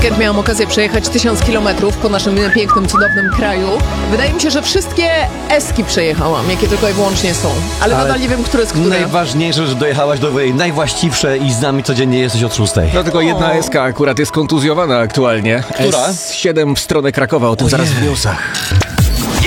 weekend miałam okazję przejechać 1000 kilometrów po naszym pięknym, cudownym kraju. Wydaje mi się, że wszystkie eski przejechałam, jakie tylko i wyłącznie są. Ale nadal nie wiem, które z które. Najważniejsze, że dojechałaś do najwłaściwsze i z nami codziennie jesteś od 6. No tylko jedna SK akurat jest kontuzjowana aktualnie. Która? S7 w stronę Krakowa, o tym zaraz w newsach.